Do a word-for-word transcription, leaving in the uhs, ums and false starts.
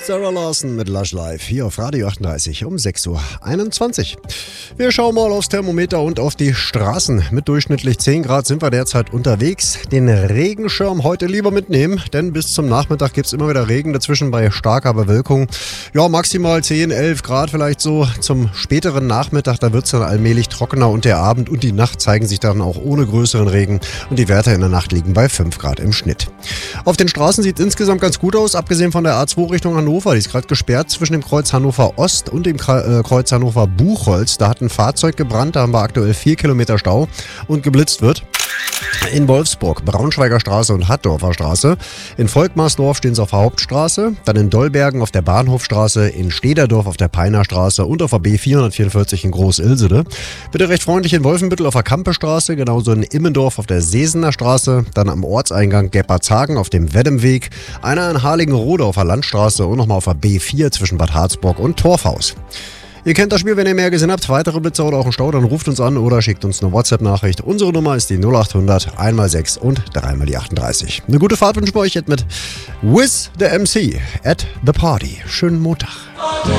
Sarah Larson mit Lush Live hier auf Radio achtunddreißig um sechs Uhr einundzwanzig. Wir schauen mal aufs Thermometer und auf die Straßen. Mit durchschnittlich zehn Grad sind wir derzeit unterwegs. Den Regenschirm heute lieber mitnehmen, denn bis zum Nachmittag gibt es immer wieder Regen, dazwischen bei starker Bewölkung. Ja, maximal zehn, elf Grad vielleicht so. Zum späteren Nachmittag, da wird es dann allmählich trockener und der Abend und die Nacht zeigen sich dann auch ohne größeren Regen und die Werte in der Nacht liegen bei fünf Grad im Schnitt. Auf den Straßen sieht es insgesamt ganz gut aus, abgesehen von der A zwei Richtung Hannover. Die ist gerade gesperrt zwischen dem Kreuz Hannover Ost und dem Kreuz Hannover Buchholz. Da hat ein Fahrzeug gebrannt, da haben wir aktuell vier Kilometer Stau und geblitzt wird. In Wolfsburg, Braunschweiger Straße und Hattdorfer Straße. In Volkmarsdorf stehen sie auf der Hauptstraße. Dann in Dollbergen auf der Bahnhofstraße, in Stederdorf auf der Peiner Straße und auf der B vierhundertvierundvierzig in Groß-Ilsede. Bitte recht freundlich in Wolfenbüttel auf der Kampestraße, genauso in Immendorf auf der Sesener Straße. Dann am Ortseingang Gebhardshagen auf dem Weddemweg. Einer in Harlingerode auf der Landstraße und nochmal auf der B vier zwischen Bad Harzburg und Torfhaus. Ihr kennt das Spiel, wenn ihr mehr gesehen habt. Weitere Blitzer oder auch einen Stau, dann ruft uns an oder schickt uns eine WhatsApp-Nachricht. Unsere Nummer ist die null acht hundert eins mal sechs und drei mal die achtunddreißig. Eine gute Fahrt wünschen wir euch jetzt mit Wiz the M C at the Party. Schönen Montag.